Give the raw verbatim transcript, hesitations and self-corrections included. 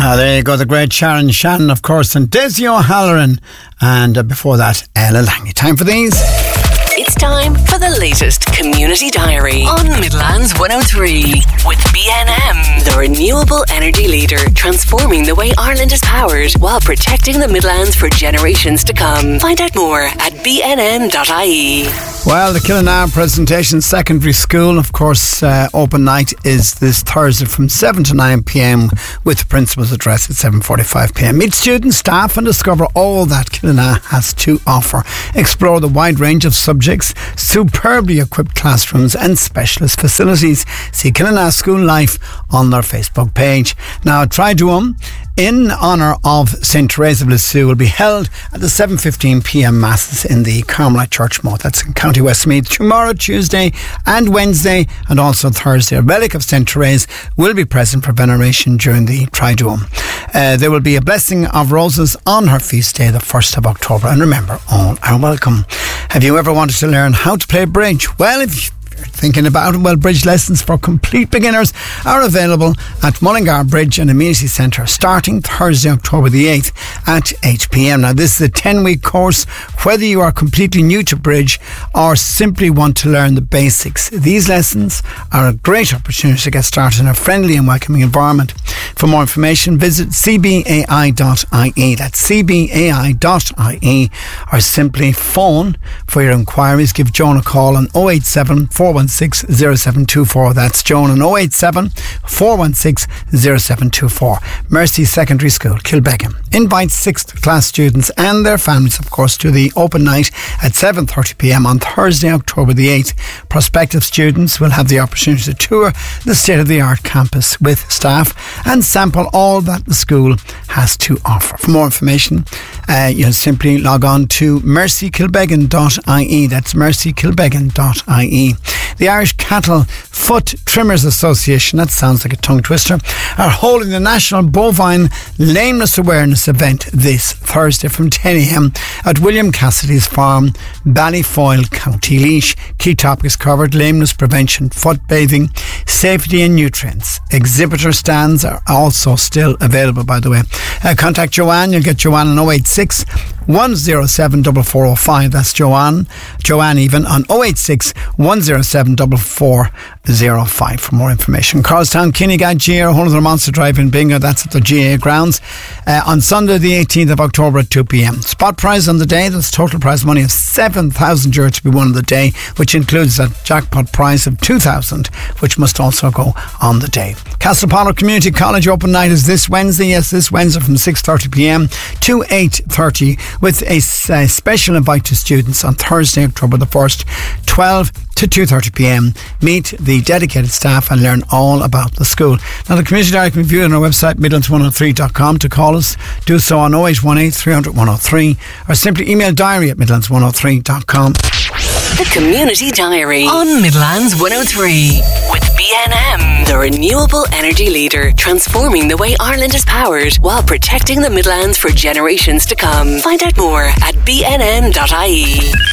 Ah, there you go, the great Sharon Shannon, of course, and Desi O'Halloran, and uh, before that, Ella Langley. Time for these. It's time for the latest Community Diary on Midlands one oh three with B N M, the renewable energy leader, transforming the way Ireland is powered while protecting the Midlands for generations to come. Find out more at b n m dot i e. Well, the Killenaw Presentation Secondary School, of course, uh, open night is this Thursday from seven to nine p.m. with the principal's address at seven forty-five p.m. Meet students, staff and discover all that Killenaw has to offer. Explore the wide range of subjects, superbly equipped classrooms and specialist facilities. See Killenaw School Life on their Facebook page. Now, Triduum, in honour of Saint Teresa of Lisieux, will be held at the seven fifteen p.m. Masses in the Carmelite Church Moat. That's in County Westmeath tomorrow, Tuesday and Wednesday, and also Thursday. A relic of Saint Teresa will be present for veneration during the Triduum. Uh, there will be a blessing of roses on her feast day, the first of October. And remember, all are welcome. Have you ever wanted to learn how to play bridge? Well, if thinking about it, well, bridge lessons for complete beginners are available at Mullingar Bridge and Amenity Centre starting Thursday, October the eighth at eight p.m. Now, this is a ten-week course. Whether you are completely new to bridge or simply want to learn the basics, these lessons are a great opportunity to get started in a friendly and welcoming environment. For more information, visit c b a i dot i e. That's c b a i dot i e, or simply phone for your inquiries. Give Joan a call on oh eight seven, four one six, oh seven two four. That's Joan on oh eight seven, four one six, oh seven two four. Mercy Secondary School, Kilbeggan, invites sixth class students and their families, of course, to the open night at seven thirty p.m. on Thursday, October the eighth. Prospective students will have the opportunity to tour the state-of-the-art campus with staff and sample all that the school has to offer. For more information, uh, you'll simply log on to mercy kilbeggan dot i e. That's mercy kilbeggan dot i e. The Irish Cattle Foot Trimmers Association, that sounds like a tongue twister, are holding the National Bovine Lameness Awareness event this Thursday from ten a.m. at William Cassidy's farm, Ballyfoyle, County Laois. Key topics covered: lameness prevention, foot bathing, safety and nutrients. Exhibitor stands are also still available, by the way. Uh, contact Joanne. You'll get Joanne on oh eight six, one oh seven, four four oh five. That's Joanne. Joanne even on oh eight six, one oh seven, four four oh five for more information. Carlstown, Kinnegad, G A, Hole of the Monster Drive in Bingo. That's at the G A grounds uh, on Sunday the eighteenth of October at two p.m. Spot prize on the day. That's total prize money of seven thousand euro to be won on the day, which includes a jackpot prize of two thousand, which must also go on the day. Castlepotter Community College open night is this Wednesday. Yes, this Wednesday from six thirty p.m. to eight thirty, with a, a special invite to students on Thursday, October the first, twelve to two thirty p.m. Meet the dedicated staff and learn all about the school. Now, the Community Diary can be viewed on our website, midlands one oh three dot com. To call us, do so on oh eight one eight, three hundred, one oh three, or simply email diary at midlands one oh three dot com. The Community Diary on Midlands one oh three with B N M, the renewable energy leader, transforming the way Ireland is powered while protecting the Midlands for generations to come. Find out more at b n m dot i e.